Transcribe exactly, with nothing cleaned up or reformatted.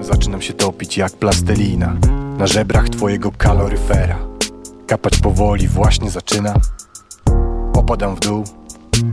Zaczynam się topić jak plastelina na żebrach twojego kaloryfera. Kapać powoli właśnie zaczyna. Opadam w dół,